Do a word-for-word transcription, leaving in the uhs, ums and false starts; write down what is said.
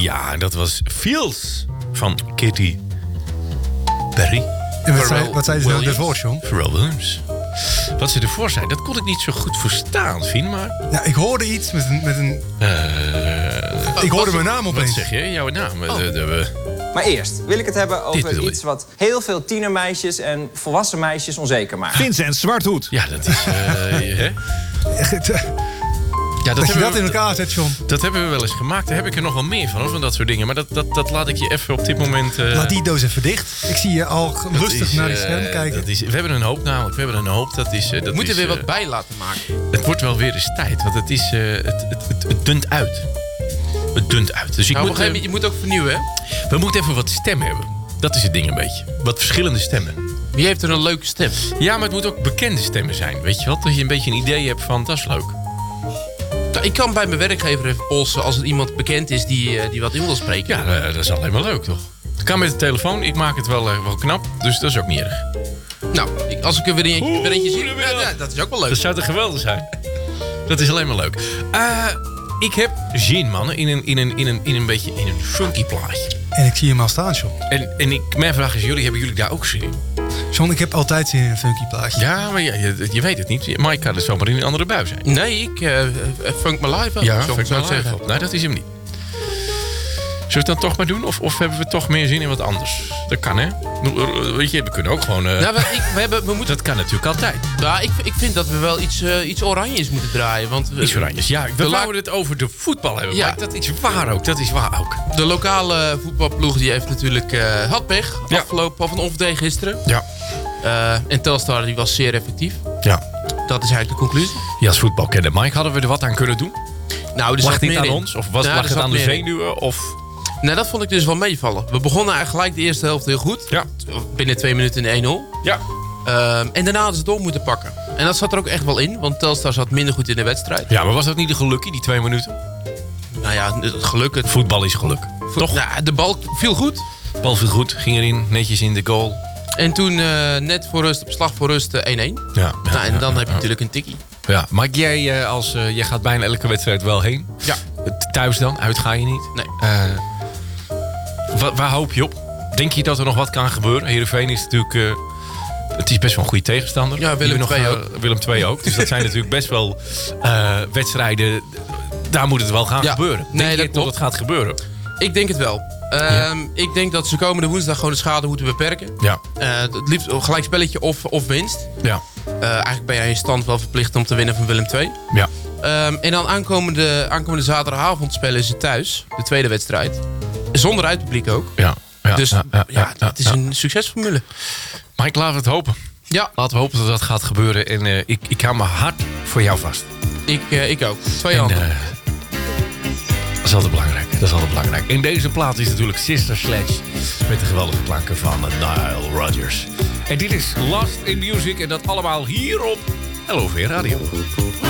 Ja, dat was Fields van Katy Perry. En wat zei, wat zei ze nou ervoor, John? Pharrell Williams. Wat ze ervoor zei, dat kon ik niet zo goed verstaan, Fien, maar... Ja, ik hoorde iets met een... Met een uh, ik hoorde mijn naam opeens. Wat zeg je? Jouw naam? Oh. De, de, de, maar eerst wil ik het hebben over iets wat heel veel tienermeisjes en volwassen meisjes onzeker maakt. Vincent Zwarthoed. Ja, dat is... Uh, hè? Ja, dat, dat je dat in elkaar zet, John. Dat hebben we wel eens gemaakt. Daar heb ik er nog wel meer van, van dat soort dingen. Maar dat, dat, dat laat ik je even op dit moment... Uh... Laat die doos even dicht. Ik zie je al dat rustig is, naar die scherm kijken. Dat is, we hebben een hoop namelijk. We hebben een hoop. Dat is, uh, dat we moeten is, weer uh, wat bij laten maken. Het wordt wel weer eens tijd. Want het, is, uh, het, het, het, het dunt uit. Het dunt uit. Dus ik nou, moet, uh, je moet ook vernieuwen, hè? We moeten even wat stem hebben. Dat is het ding een beetje. Wat verschillende stemmen. Wie heeft er een leuke stem? Ja, maar het moet ook bekende stemmen zijn. Weet je wel? Dat je een beetje een idee hebt van, dat is leuk. Ik kan bij mijn werkgever even polsen als er iemand bekend is die, die wat in wil spreken. Ja, dat is alleen maar leuk, toch? Het kan met de telefoon. Ik maak het wel, uh, wel knap, dus dat is ook niet erg. Nou, als ik er weer een, weer eentje zie, ja, ja, dat is ook wel leuk. Dat zou toch geweldig zijn? Dat is alleen maar leuk. Uh, ik heb zin, mannen, in een, in, een, in, een, in een beetje in een funky plaatje. En ik zie hem al staan, John. En, en ik, mijn vraag is, jullie, hebben jullie daar ook zin in? John, ik heb altijd zin in een funky plaatje. Ja, maar ja, je, je weet het niet. Mike kan er zomaar in een andere bui zijn. Nee, ik uh, funk my life up. Ja, zo, funk zou my ik life zeggen. up. Nee, dat is hem niet. Zullen we het dan toch maar doen? Of, of hebben we toch meer zin in wat anders? Dat kan, hè? Weet je, we kunnen ook gewoon... Uh... Nou, we, ik, we hebben, we moeten... Dat kan natuurlijk altijd. Ja, ik, ik vind dat we wel iets, uh, iets oranjes moeten draaien. Want we, iets oranjes, ja. We la- wouden het over de voetbal hebben. Ja. Maar dat is waar ook. Dat is waar ook. De lokale voetbalploeg die heeft natuurlijk uh, had pech. Ja. Afgelopen of een off-day gisteren. Ja. Uh, en Telstar die was zeer effectief. Ja. Dat is eigenlijk de conclusie. Ja, als voetbalkenner Mike, hadden we er wat aan kunnen doen? Nou, er lag zat het niet meer aan in. ons? Of was, Nou, lag er het zat aan de meer in. zenuwen? Of... Nou, dat vond ik dus wel meevallen. We begonnen eigenlijk gelijk de eerste helft heel goed. Ja. Binnen twee minuten in één nul. Ja. Um, en daarna hadden ze door moeten pakken. En dat zat er ook echt wel in. Want Telstar zat minder goed in de wedstrijd. Ja, maar was dat niet een gelukkie, die twee minuten? Nou ja, het geluk. Het Voetbal is geluk. Toch? Nou, de bal viel goed. De bal viel goed, ging erin, netjes in de goal. En toen uh, net voor rust, op slag voor rust, uh, één één. Ja, ja, nou, en dan ja, heb je ja. natuurlijk een tikkie. Ja, maar jij, uh, als, uh, jij gaat bijna elke wedstrijd wel heen. Ja. Thuis dan? Uit ga je niet? Nee. Uh, wa- waar hoop je op? Denk je dat er nog wat kan gebeuren? Heerenveen is natuurlijk... Uh, het is best wel een goede tegenstander. Ja, Willem nog, twee uh, ook. Willem twee ook. Dus dat zijn natuurlijk best wel uh, wedstrijden... Daar moet het wel gaan Ja. gebeuren. Denk Nee, je dat dat klopt. het gaat gebeuren? Ik denk het wel. Um, Ja. Ik denk dat ze komende woensdag gewoon de schade moeten beperken. Ja. Uh, het liefst een gelijk spelletje of, of winst. Ja. Uh, eigenlijk ben jij in stand wel verplicht om te winnen van Willem twee. Ja. Um, en dan aankomende, aankomende zaterdagavond spelen ze thuis. De tweede wedstrijd. Zonder uitpubliek ook. Ja. Ja. Dus ja, ja, ja, ja, het is ja. een succesformule. Mike, laten we het hopen. Ja, Laten we hopen dat dat gaat gebeuren. En uh, ik, ik hou mijn hart voor jou vast. ik, uh, ik ook. Twee En, handen. uh, dat is altijd belangrijk. Dat is altijd belangrijk. In deze plaat is natuurlijk Sister Sledge. Met de geweldige klanken van Nile Rodgers. En dit is Lost in Music. En dat allemaal hier op L O V Radio.